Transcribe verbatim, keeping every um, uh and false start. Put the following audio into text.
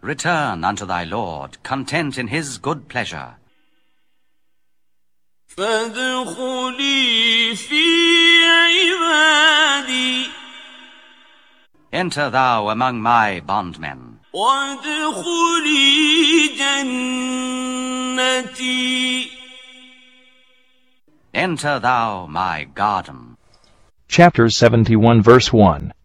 Return unto thy Lord, content in his good pleasure. فادخلي في عبادي. Enter thou among my bondmen. وادخلي جنتي. Enter thou my garden. Chapter seventy-one, verse one.